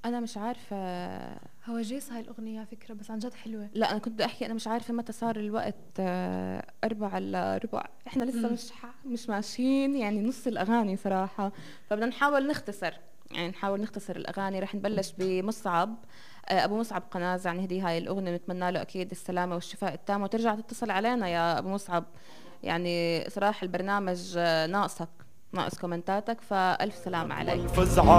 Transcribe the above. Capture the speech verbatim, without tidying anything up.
انا مش عارفه. هواجيس هاي الاغنيه فكره، بس عن جد حلوه. لا انا كنت بدي احكي، انا مش عارفه متى صار الوقت. آه، أربعة إلا ربع، احنا لسه امم مش ح... مش ماشيين يعني نص الاغاني صراحه. فبدنا نحاول نختصر، يعني نحاول نختصر الاغاني. رح نبلش بمصعب. آه، ابو مصعب قناز، نهدي هاي الاغنيه، نتمنى له اكيد السلامه والشفاء التام، وترجع تتصل علينا يا ابو مصعب. يعني صراحه البرنامج آه، ناقصك، ناقص كومنتاتك، فالف سلامه عليك.